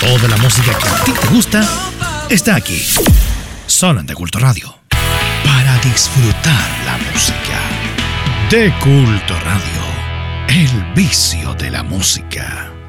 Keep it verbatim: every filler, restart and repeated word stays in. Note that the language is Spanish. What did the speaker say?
Toda la música que a ti te gusta está aquí, solo en De Culto Radio. Para disfrutar la música. De Culto Radio, el vicio de la música.